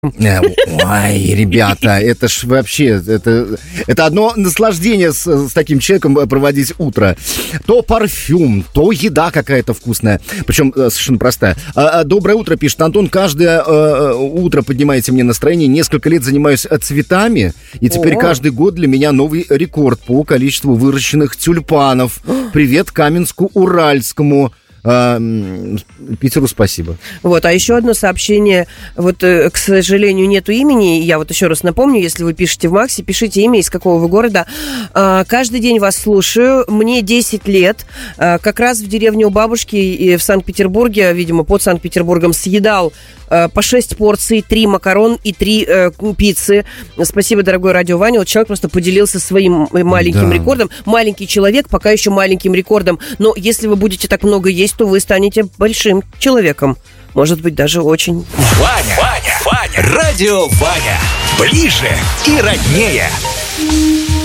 Ой, ребята, это ж вообще, это одно наслаждение с таким человеком проводить утро. То парфюм, то еда какая-то вкусная, причем совершенно простая. Доброе утро, пишет Антон, каждое утро поднимаете мне настроение, несколько лет занимаюсь цветами, и теперь каждый год для меня новый рекорд по количеству выращенных тюльпанов. Привет Каменску-Уральскому. Питеру спасибо. Вот, а еще одно сообщение. Вот, к сожалению, нету имени. Я вот еще раз напомню, если вы пишете в Максе, пишите имя, из какого вы города. Каждый день вас слушаю. Мне 10 лет. Как раз в деревне у бабушки и в Санкт-Петербурге, видимо, под Санкт-Петербургом, съедал по 6 порций, 3 макарон и 3 пиццы. Спасибо, дорогой радио Ваня. Вот человек просто поделился своим маленьким рекордом. Маленький человек, пока еще маленьким рекордом. Но если вы будете так много есть, то вы станете большим человеком. Может быть, даже очень. Ваня. Радио Ваня. Ближе и роднее.